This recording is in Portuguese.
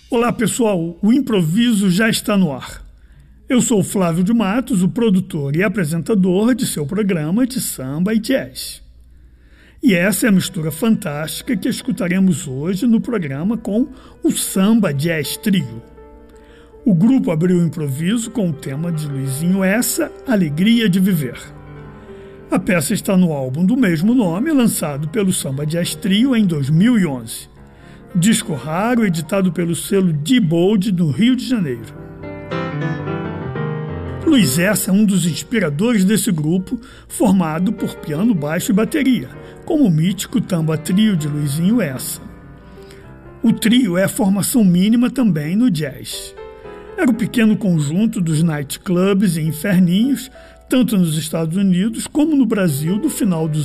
Olá pessoal, o improviso já está no ar. Eu sou Flávio de Matos, o produtor e apresentador de seu programa de samba e jazz. E essa é a mistura fantástica que escutaremos hoje no programa com o Samba Jazz Trio. O grupo abriu o improviso com o tema de Luizinho Essa, Alegria de Viver. A peça está no álbum do mesmo nome, lançado pelo Samba Jazz Trio em 2011. Disco raro editado pelo selo D-Bold no Rio de Janeiro. Luiz Essa é um dos inspiradores desse grupo, formado por piano, baixo e bateria, como o mítico Tamba Trio de Luizinho Essa. O trio é a formação mínima também no jazz. Era o pequeno conjunto dos nightclubs e inferninhos, tanto nos Estados Unidos como no Brasil do final dos